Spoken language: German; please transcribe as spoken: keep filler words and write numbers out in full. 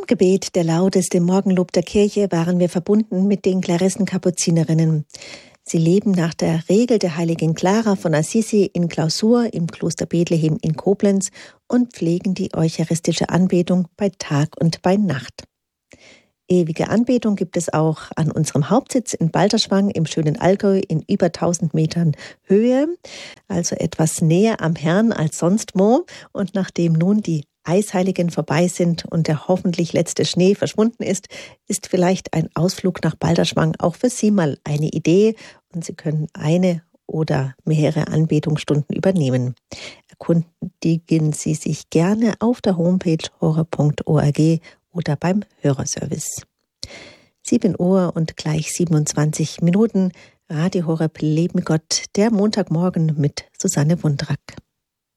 Gebet, der lauteste Morgenlob der Kirche, waren wir verbunden mit den Klarissenkapuzinerinnen. Sie leben nach der Regel der heiligen Clara von Assisi in Klausur im Kloster Bethlehem in Koblenz und pflegen die eucharistische Anbetung bei Tag und bei Nacht. Ewige Anbetung gibt es auch an unserem Hauptsitz in Balderschwang im schönen Allgäu in über tausend Metern Höhe, also etwas näher am Herrn als sonst wo. Und nachdem nun die Eisheiligen vorbei sind und der hoffentlich letzte Schnee verschwunden ist, ist vielleicht ein Ausflug nach Balderschwang auch für Sie mal eine Idee und Sie können eine oder mehrere Anbetungsstunden übernehmen. Erkundigen Sie sich gerne auf der Homepage horeb punkt org oder beim Hörerservice. sieben Uhr und gleich siebenundzwanzig Minuten. Radio Horeb Leben mit Gott, der Montagmorgen mit Susanne Wundrak.